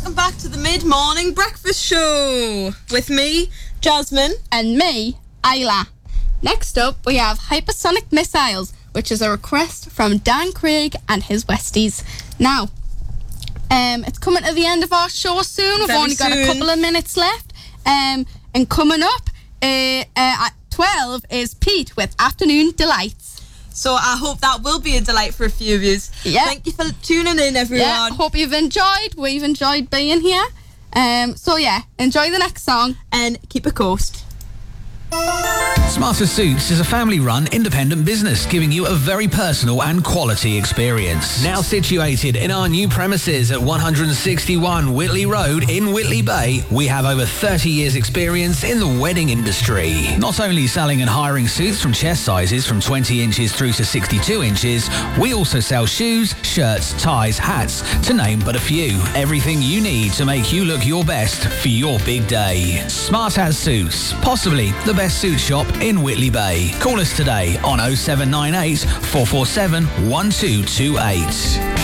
welcome back to the mid-morning breakfast show with me, Jasmine. And me, Isla. Next up, we have Hypersonic Missiles, which is a request from Dan Craig and his Westies. Now, it's coming to the end of our show soon. We've only got a couple of minutes left. And coming up at 12 is Pete with Afternoon Delights. So I hope that will be a delight for a few of you. Yeah. Thank you for tuning in, everyone. Yeah, hope you've enjoyed. We've enjoyed being here. So yeah, enjoy the next song. And keep it coast. Smarter Suits is a family-run independent business giving you a very personal and quality experience. Now situated in our new premises at 161 Whitley Road in Whitley Bay, we have over 30 years experience in the wedding industry. Not only selling and hiring suits from chest sizes from 20 inches through to 62 inches, we also sell shoes, shirts, ties, hats, to name but a few. Everything you need to make you look your best for your big day. Smart As Suits, possibly the best suit shop in Whitley Bay. Call us today on 0798 447 1228.